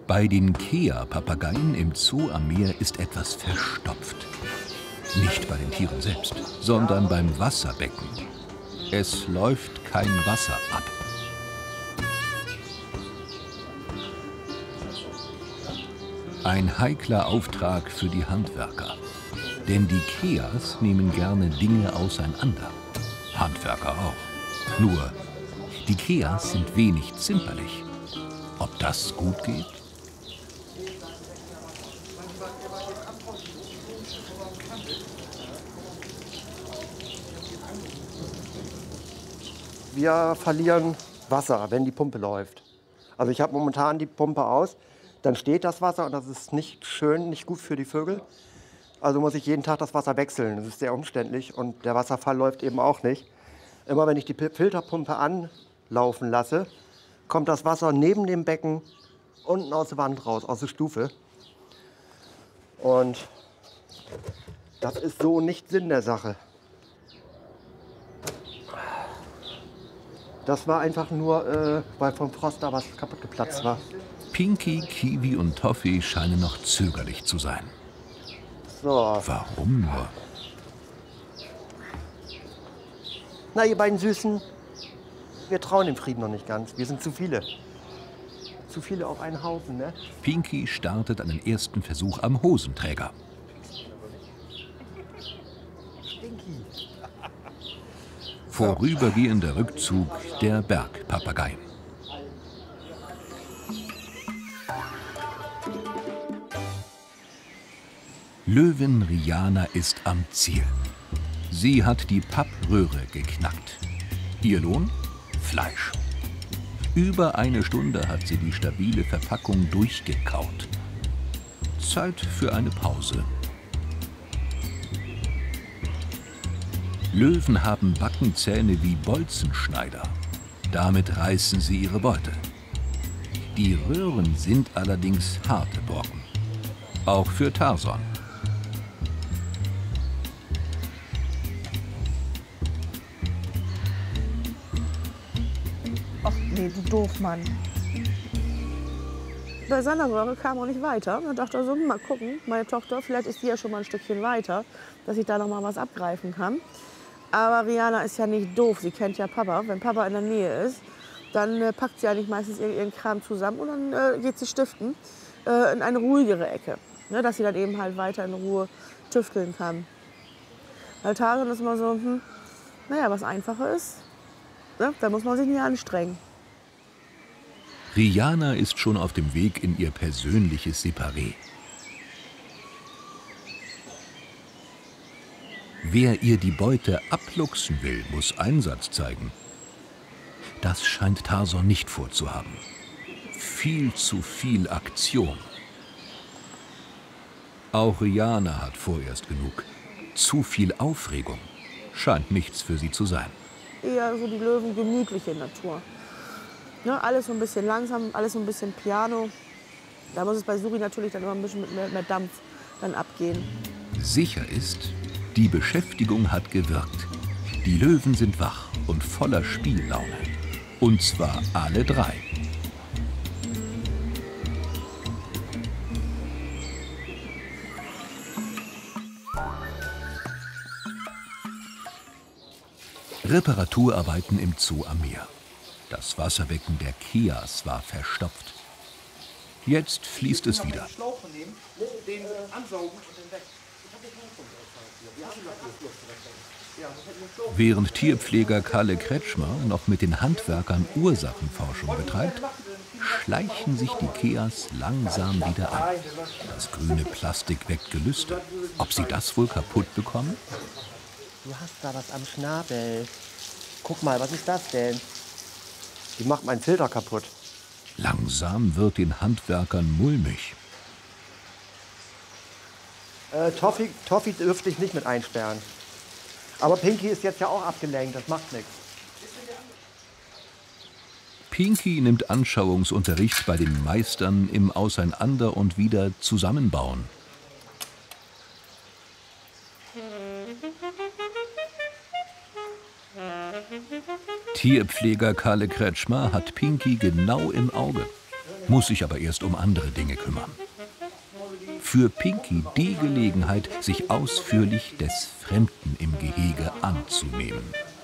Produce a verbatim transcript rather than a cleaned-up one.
Bei den Kea-Papageien im Zoo am Meer ist etwas verstopft. Nicht bei den Tieren selbst, sondern beim Wasserbecken. Es läuft kein Wasser ab. Ein heikler Auftrag für die Handwerker. Denn die Keas nehmen gerne Dinge auseinander. Handwerker auch. Nur, die Keas sind wenig zimperlich. Ob das gut geht? Wir verlieren Wasser, wenn die Pumpe läuft. Also ich habe momentan die Pumpe aus, dann steht das Wasser und das ist nicht schön, nicht gut für die Vögel. Also muss ich jeden Tag das Wasser wechseln. Das ist sehr umständlich und der Wasserfall läuft eben auch nicht. Immer wenn ich die Filterpumpe anlaufen lasse, kommt das Wasser neben dem Becken unten aus der Wand raus, aus der Stufe. Und das ist so nicht Sinn der Sache. Das war einfach nur, äh, weil vom Frost da was kaputt geplatzt war. Pinky, Kiwi und Toffee scheinen noch zögerlich zu sein. So. Warum nur? Na, ihr beiden Süßen, wir trauen dem Frieden noch nicht ganz. Wir sind zu viele. Zu viele auf einen Haufen, ne? Pinky startet einen ersten Versuch am Hosenträger. Stinky. Vorübergehender Rückzug der Bergpapageien. Löwin Rihanna ist am Ziel. Sie hat die Pappröhre geknackt. Ihr Lohn? Fleisch. Über eine Stunde hat sie die stabile Verpackung durchgekaut. Zeit für eine Pause. Löwen haben Backenzähne wie Bolzenschneider. Damit reißen sie ihre Beute. Die Röhren sind allerdings harte Brocken. Auch für Tarzan. Ach nee, du Doofmann. Bei seiner Röhre kam er nicht weiter. Da dachte er so, mal gucken, meine Tochter, vielleicht ist die ja schon mal ein Stückchen weiter, dass ich da noch mal was abgreifen kann. Aber Rihanna ist ja nicht doof, sie kennt ja Papa. Wenn Papa in der Nähe ist, dann äh, packt sie eigentlich meistens ihren, ihren Kram zusammen und dann äh, geht sie stiften äh, in eine ruhigere Ecke. Ne, dass sie dann eben halt weiter in Ruhe tüfteln kann. Bei Tarzan ist immer so, hm, naja, was einfacher ist, ne, da muss man sich nicht anstrengen. Rihanna ist schon auf dem Weg in ihr persönliches Separé. Wer ihr die Beute abluchsen will, muss Einsatz zeigen. Das scheint Tarzan nicht vorzuhaben. Viel zu viel Aktion. Auch Rihanna hat vorerst genug. Zu viel Aufregung scheint nichts für sie zu sein. Eher so die Löwen gemütliche Natur. Ne, alles so ein bisschen langsam, alles so ein bisschen Piano. Da muss es bei Suri natürlich dann immer ein bisschen mit mehr, mehr Dampf dann abgehen. Sicher ist, die Beschäftigung hat gewirkt. Die Löwen sind wach und voller Spiellaune. Und zwar alle drei. Reparaturarbeiten im Zoo am Meer. Das Wasserbecken der Keas war verstopft. Jetzt fließt es wieder. Während Tierpfleger Kalle Kretschmer noch mit den Handwerkern Ursachenforschung betreibt, schleichen sich die Keas langsam wieder an. Das grüne Plastik weckt Gelüste. Ob sie das wohl kaputt bekommen? Du hast da was am Schnabel. Guck mal, was ist das denn? Die macht meinen Filter kaputt. Langsam wird den Handwerkern mulmig. Äh, Toffee, Toffee dürfte ich nicht mit einsperren. Aber Pinky ist jetzt ja auch abgelenkt, das macht nichts. Pinky nimmt Anschauungsunterricht bei den Meistern im Auseinander- und wieder Zusammenbauen. Tierpfleger Kalle Kretschmer hat Pinky genau im Auge. muss sich aber erst um andere Dinge kümmern. Für Pinky die Gelegenheit, sich ausführlich des Fremden im Gehege anzunehmen.